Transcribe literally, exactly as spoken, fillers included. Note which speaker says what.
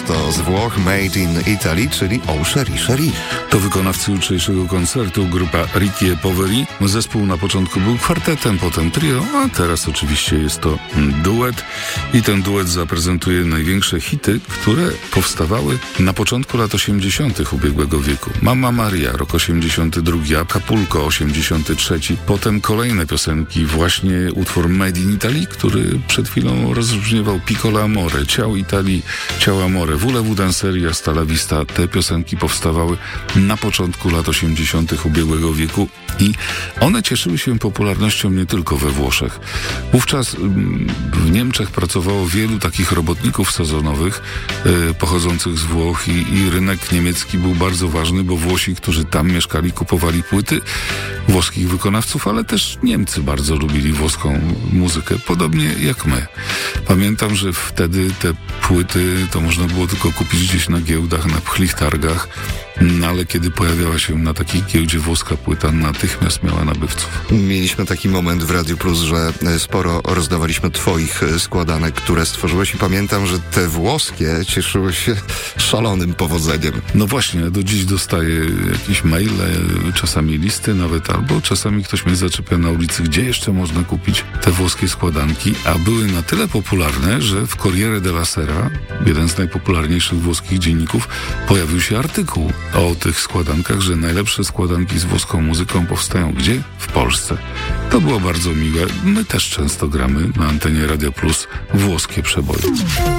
Speaker 1: prosto z Włoch, Made in Italy, czyli O Cherie Cherie.
Speaker 2: To wykonawcy jutrzejszego koncertu grupa Ricky e Poveri. Zespół na początku był kwartetem, potem trio, a teraz oczywiście jest to duet. I ten duet zaprezentuje największe hity, które powstawały na początku lat osiemdziesiątych ubiegłego wieku. Mama Maria, rok osiemdziesiąty drugi, Acapulco, osiemdziesiąty trzeci. Potem kolejne piosenki, właśnie utwór Made in Italy, który przed chwilą rozbrzmiewał, Piccola Amore, Ciao Italia, Ciao Amore, Volevo Danseria, Hasta la Vista. Te piosenki powstawały na początku lat osiemdziesiątych ubiegłego wieku i one cieszyły się popularnością nie tylko we Włoszech. Wówczas w Niemczech pracowało wielu takich robotników sezonowych y, pochodzących z Włoch i, i rynek niemiecki był bardzo ważny, bo Włosi, którzy tam mieszkali, kupowali płyty włoskich wykonawców, ale też Niemcy bardzo lubili włoską muzykę, podobnie jak my. Pamiętam, że wtedy te płyty to można było tylko kupić gdzieś na giełdach, na pchlich targach, no ale kiedy pojawiała się na takiej giełdzie włoska płyta, natychmiast miała nabywców.
Speaker 1: Mieliśmy taki moment w Radiu Plus, że sporo rozdawaliśmy twoich składanek, które stworzyłeś i pamiętam, że te włoskie cieszyły się szalonym powodzeniem.
Speaker 2: No właśnie, do dziś dostaję jakieś maile, czasami listy nawet, albo czasami ktoś mnie zaczepia na ulicy, gdzie jeszcze można kupić te włoskie składanki, a były na tyle popularne, że w Corriere della Sera, jeden z najpopularniejszych włoskich dzienników, pojawił się artykuł o tych składankach, że najlepsze składanki z włoską muzyką powstają gdzie? W Polsce. To było bardzo miłe. My też często gramy na antenie Radia Plus włoskie przeboje.